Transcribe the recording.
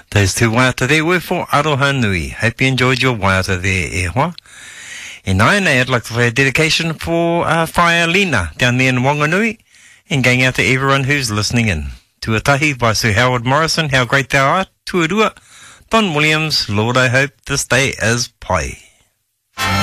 Those two waiata there were for Aroha Nui. Hope you enjoyed your waiata there, e hoa. And I'd like to play a dedication for Friar Lena down there in Wanganui, and going out to everyone who's listening in. Tuatahi by Sir Howard Morrison, How Great Thou Art, Tuarua, Don Williams, Lord I Hope This Day Is Pai.